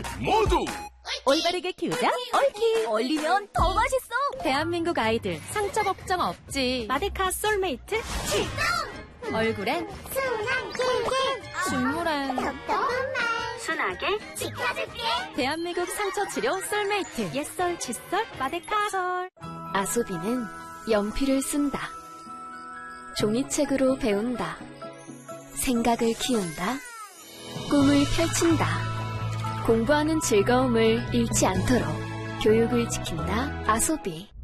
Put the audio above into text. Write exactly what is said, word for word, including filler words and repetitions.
아이들 모두 올바르게 키우자 옳키. 얼리면 더 맛있어. 대한민국 아이들 상처 걱정 없지. 마데카 솔메이트 출동. 얼굴엔 순한 꿀꿀 식물엔 톡톡한 말 순하게 지켜줄게. 대한민국 상처 치료 솔메이트. 옛설 칫솔 마데카솔. 아소비는 연필을 쓴다. 종이책으로 배운다. 생각을 키운다. 꿈을 펼친다. 공부하는 즐거움을 잃지 않도록 교육을 지킨다. 아소비.